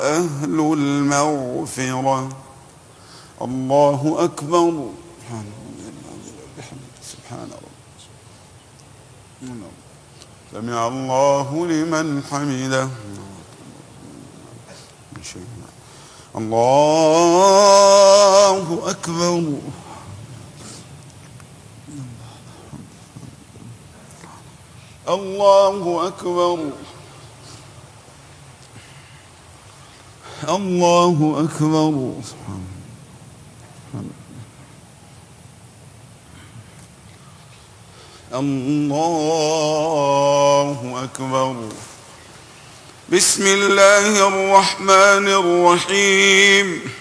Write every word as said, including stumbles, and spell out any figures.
أهل المغفرة. الله أكبر. سبحان الله. سمع الله لمن حمده. الله أكبر. الله أكبر. الله أكبر. الله أكبر. بسم الله الرحمن الرحيم.